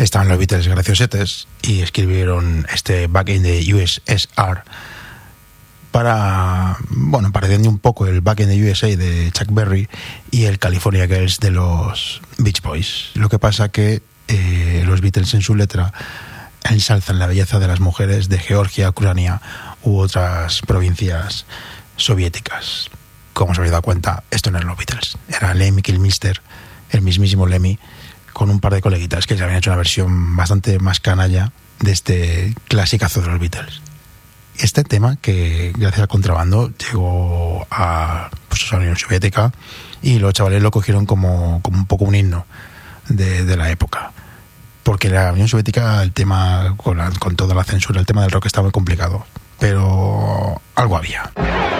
estaban los Beatles graciosetes y escribieron este Back in the USSR pareciendo un poco el Back in the USA de Chuck Berry y el California Girls de los Beach Boys. Lo que pasa que los Beatles en su letra ensalzan la belleza de las mujeres de Georgia, Ucrania u otras provincias soviéticas. Como os habéis dado cuenta, esto no eran los Beatles, era Lemmy Kilmister, el mismísimo Lemmy, con un par de coleguitas que ya habían hecho una versión bastante más canalla de este clasicazo de los Beatles. Este tema, que gracias al contrabando llegó a la Unión Soviética, y los chavales lo cogieron como un poco un himno de la época, porque en la Unión Soviética el tema, con toda la censura, el tema del rock estaba muy complicado, pero algo había.